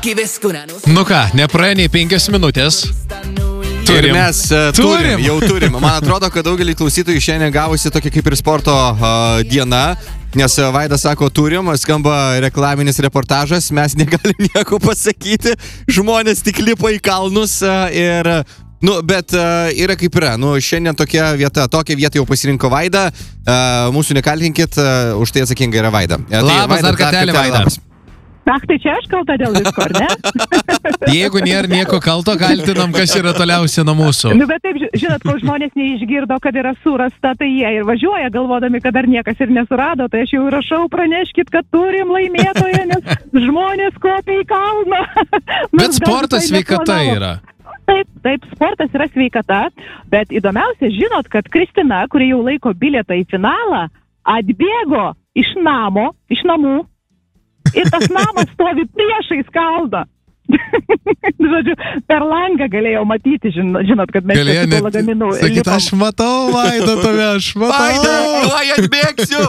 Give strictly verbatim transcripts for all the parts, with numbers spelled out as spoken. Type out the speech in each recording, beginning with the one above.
Nu ką, nepraėjo nei penkios minutės. Turim. Ir mes uh, turim, turim, jau turim. Man atrodo, kad daugelį klausytojų šiandien gavosi tokia kaip ir sporto uh, diena, nes uh, Vaidas sako turim, skamba reklaminis reportažas, mes negalim nieko pasakyti, žmonės tik lipa į kalnus uh, ir... Nu, bet uh, yra kaip yra, nu, šiandien tokia vieta, tokia vieta jau pasirinko Vaida, uh, mūsų nekaltinkit, uh, už tai atsakinga yra Vaida. Uh, labas, tai, dar kartelį, Vaida. Labas. Ach, tai čia aš kalta dėl visko, ar ne? Jeigu nėra nieko kalto, kaltinam, kas yra toliausia nuo mūsų. Nu, bet taip, žinot, kol žmonės neišgirdo, kad yra surasta, tai jie ir važiuoja, galvodami, kad dar niekas ir nesurado, tai aš jau rašau, praneškit, kad turim laimėtoją, nes žmonės kopia į kalną. Bet sportas sveikata yra. Taip, taip, sportas yra sveikata, bet įdomiausia, žinot, kad Kristina, kuri jau laiko bilietą į finalą, atbėgo iš namo, iš namų, ir tas namas stovi priešais kalną. Žodžiu, per langą galėjau matyti, žinot, žinot kad mes galėjo čia su lagaminu sakyt, lipom. aš matau, Vaida, tave, aš matau. Vaida, oi, atbėgsiu.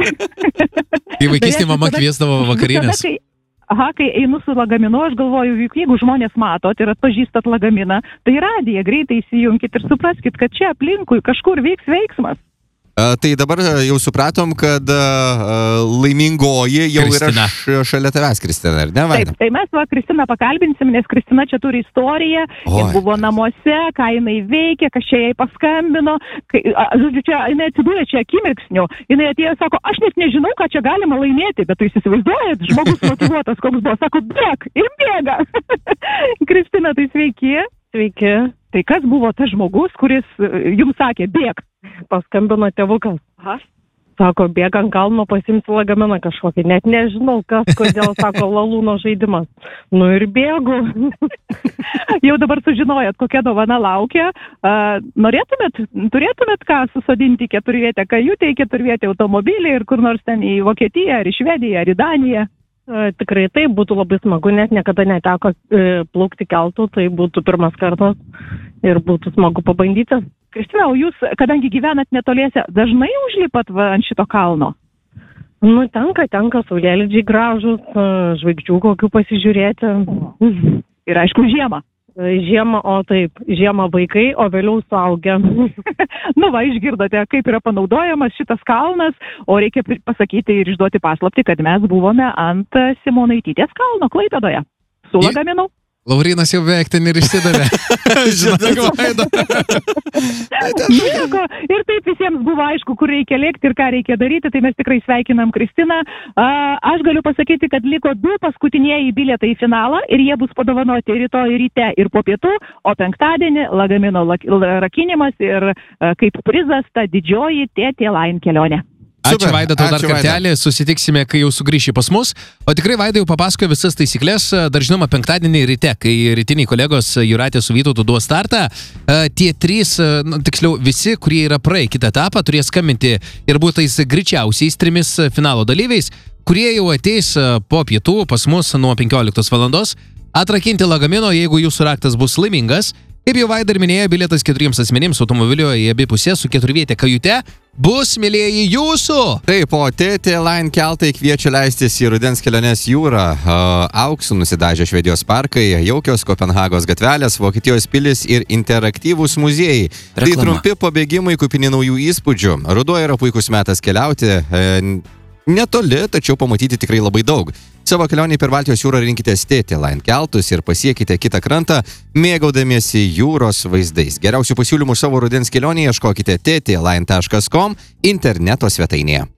Į vaikystį mama kviesdavo vakarienės. Tada, kai, aha, kai einu su lagaminu, aš galvoju, juk jeigu žmonės matot ir atpažįstat lagaminą, tai radiją greitai įsijunkit ir supraskit, kad čia aplinkui kažkur vyks veiksmas. Uh, tai dabar jau supratom, kad uh, laimingoji jau Kristina. yra š, šalia tavęs, Kristina, ar ne, Vaida? Taip, tai mes va Kristiną pakalbinsim, nes Kristina čia turi istoriją, Oi. jis buvo namuose, ką jinai veikė, kas čia jai paskambino, kai, a, žodžiu, čia jinai atsidūrė čia akimirksniu, jinai atėjo, sako, aš net nežinau, ką čia galima laimėti, bet tu įsivaizduojat, žmogus motyvuotas, koks buvo, sako, bėg ir bėga. Kristina, tai sveiki. Sveiki. Tai kas buvo tas žmogus, kuris jums sakė, bėg? Paskambino tėvukas. Aha. Sako, bėg ant kalno, pasimsi lagaminą kažkokį. Net nežinau, kas, kodėl, sako, lalūno žaidimas. Nu ir bėgu. Jau dabar sužinojot, kokia dovana laukia. Uh, norėtumėt, turėtumėt ką susodinti keturvietę kajutę, į keturvietę automobilį ir kur nors ten į Vokietiją, ar į Švediją, ar į Daniją? E, tikrai tai būtų labai smagu, net niekada neteko e, plaukti keltų, tai būtų pirmas kartas ir būtų smagu pabandyti. Kristina, o jūs, kadangi gyvenat netoliese, dažnai užlipat va, ant šito kalno? Nu, tenka, tenka, saulėlydžiai gražus, e, žvaigždžių kokių pasižiūrėti. Ir aišku, žiemą. E, žiemą, o taip, žiemą vaikai, o vėliau suaugę. Nu va, išgirdote, kaip yra panaudojamas šitas kalnas, o reikia pasakyti ir išduoti paslaptį, kad mes buvome ant Simonaitytės kalno Klaipėdoje su lagaminu. Laurynas jau beveik ten ir išsidavė. Žinok, Vaida. Nieko. Ir taip visiems buvo aišku, kur reikia lėkti ir ką reikia daryti, tai mes tikrai sveikinam Kristiną. A, aš galiu pasakyti, kad liko du paskutinieji bilietai į finalą ir jie bus padovanoti rytoj ryte ir po pietų, o penktadienį lagamino rakinimas ir a, kaip prizas ta didžioji T T Line kelionė. Ačiū, Super, Vaida, tau dar ačiū, kartelį, susitiksime, kai jau sugrįši pas mus. O tikrai Vaida jau papasakojo visas taisyklės, dar žinoma, penktadienį ryte, kai rytiniai kolegos Jūratė su Vytautu duos startą, tie trys, nu, tiksliau visi, kurie yra praėję kitą etapą, turės skambinti ir būti tais greičiausiais trimis finalo dalyviais, kurie jau ateis po pietų pas mus nuo penkioliktos valandos, atrakinti lagamino, jeigu jūsų raktas bus laimingas. Kaip jau Vaida ir minėjo, bilietas keturiems asmenims automobilio į abi pusės su keturviete kajute bus, mielieji, jūsų! Taip, o T T Line keltai kviečia leistis į rudens keliones jūrą. Auksų nusidažę Švedijos parkai, jaukios Kopenhagos gatvelės, Vokietijos pilis ir interaktyvūs muziejai. Reklama. Tai trumpi pabėgimai kupini naujų įspūdžių. Ruduo yra puikus metas keliauti. E, netoli, tačiau pamatyti tikrai labai daug. Savo kelionį per Baltijos jūrą rinkitės T T Line keltus ir pasiekite kitą krantą, mėgaudamiesi jūros vaizdais. Geriausių pasiūlymų savo rudens kelionėje ieškokite t t line taškas com interneto svetainėje.